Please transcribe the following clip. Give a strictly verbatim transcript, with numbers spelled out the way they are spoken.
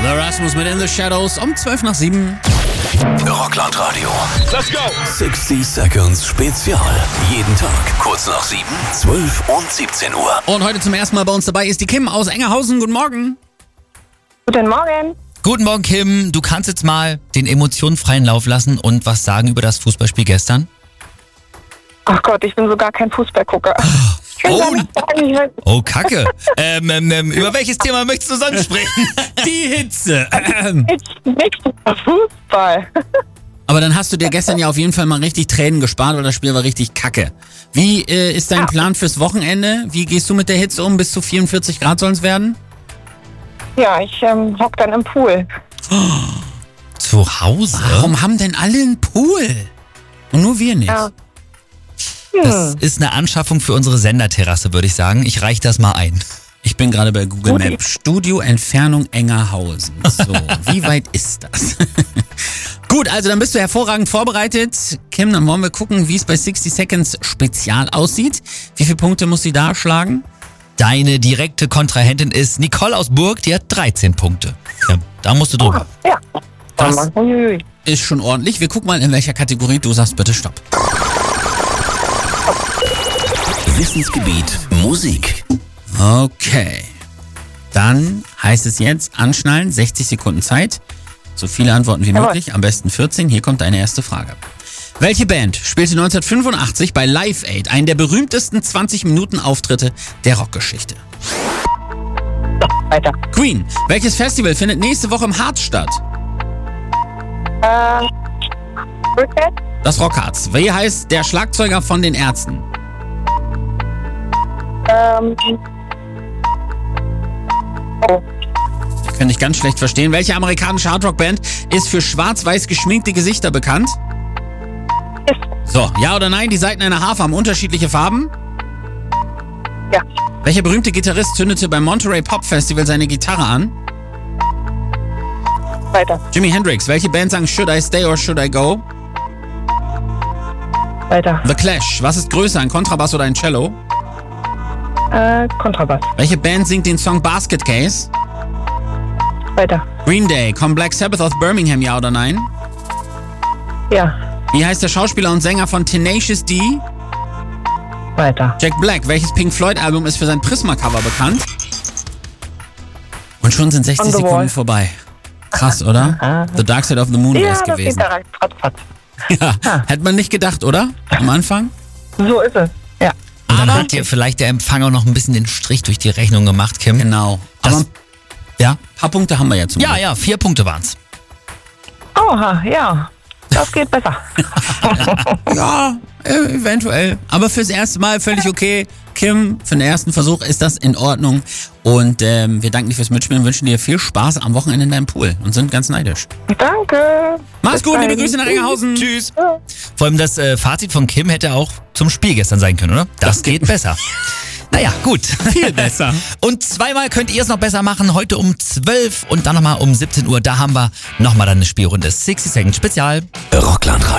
The Rasmus mit In the Shadows um zwölf nach sieben. Rockland Radio. Let's go! sechzig Seconds Spezial. Jeden Tag kurz nach sieben, zwölf und siebzehn Uhr. Und heute zum ersten Mal bei uns dabei ist die Kim aus Engerhausen. Guten Morgen. Guten Morgen. Guten Morgen, Kim. Du kannst jetzt mal den Emotionen freien Lauf lassen und was sagen über das Fußballspiel gestern? Ach Gott, ich bin so gar kein Fußballgucker. Ich kann Oh. gar nicht sagen, ich weiß- Oh, Kacke. ähm, ähm, ähm, über welches Thema möchtest du sonst sprechen? Die Hitze. Nichts nichts über Fußball. Aber dann hast du dir gestern ja auf jeden Fall mal richtig Tränen gespart, weil das Spiel war richtig kacke. Wie äh, ist dein Plan fürs Wochenende? Wie gehst du mit der Hitze um? Bis zu vierundvierzig Grad sollen es werden? Ja, ich ähm, hock dann im Pool. Zu Hause? Warum haben denn alle einen Pool? Und nur wir nicht. Ja. Das Hm. ist eine Anschaffung für unsere Senderterrasse, würde ich sagen. Ich reich das mal ein. Ich bin gerade bei Google Gute Maps. Studio Entfernung Engerhausen. So, wie weit ist das? Gut, also dann bist du hervorragend vorbereitet. Kim, dann wollen wir gucken, wie es bei sixty Seconds Spezial aussieht. Wie viele Punkte muss sie da schlagen? Deine direkte Kontrahentin ist Nicole aus Burg, die hat dreizehn Punkte. Ja, da musst du drüber. Ja. Das- Mann, Mann. Uiuiui. Ist schon ordentlich. Wir gucken mal, in welcher Kategorie du sagst bitte Stopp. Wissensgebiet Musik. Okay. Dann heißt es jetzt anschnallen, sechzig Sekunden Zeit. So viele Antworten wie Jawohl. möglich, am besten vierzehn. Hier kommt deine erste Frage. Welche Band spielte neunzehnhundertfünfundachtzig bei Live Aid einen der berühmtesten zwanzig-Minuten-Auftritte der Rockgeschichte? Weiter. Queen. Welches Festival findet nächste Woche im Harz statt? Äh, Rückwärts? Das Rockharz. Wie heißt der Schlagzeuger von den Ärzten? Ähm. Oh. Ich kann dich ganz schlecht verstehen. Welche amerikanische Hardrock-Band ist für schwarz-weiß geschminkte Gesichter bekannt? Ist. So, ja oder nein, die Seiten einer Harfe haben unterschiedliche Farben? Ja. Welcher berühmte Gitarrist zündete beim Monterey Pop Festival seine Gitarre an? Weiter. Jimi Hendrix. Welche Band sang Should I Stay or Should I Go? Weiter. The Clash. Was ist größer, ein Kontrabass oder ein Cello? Äh, Kontrabass. Welche Band singt den Song Basket Case? Weiter. Green Day. Kommt Black Sabbath aus Birmingham, ja oder nein? Ja. Wie heißt der Schauspieler und Sänger von Tenacious D? Weiter. Jack Black. Welches Pink Floyd Album ist für sein Prisma-Cover bekannt? Und schon sind sechzig On the Sekunden Wall. vorbei. Krass, oder? The Dark Side of the Moon wäre Ja, es das geht gewesen. da rein. Ratzfatz. Ja, hätte man nicht gedacht, oder? Am Anfang? So ist es. Ja. Und dann Aber- hat dir vielleicht der Empfang auch noch ein bisschen den Strich durch die Rechnung gemacht, Kim. Genau. Das- Aber ein Ja? paar Punkte haben wir ja zum Ja, Glück. ja, vier Punkte waren's. Oha, ja. Das geht besser. Ja, äh, eventuell. Aber fürs erste Mal völlig okay. Kim, für den ersten Versuch ist das in Ordnung. Und ähm, wir danken dir fürs Mitspielen und wünschen dir viel Spaß am Wochenende in deinem Pool und sind ganz neidisch. Danke. Mach's Bis gut, liebe dahin. Grüße nach Engerhausen. Tschüss. Ja. Vor allem das äh, Fazit von Kim hätte auch zum Spiel gestern sein können, oder? Das, Das geht, geht- besser. Naja, gut. Viel besser. Und zweimal könnt ihr es noch besser machen. Heute um zwölf und dann nochmal um siebzehn Uhr. Da haben wir nochmal dann eine Spielrunde. sixty Seconds Spezial. Rockland Radio.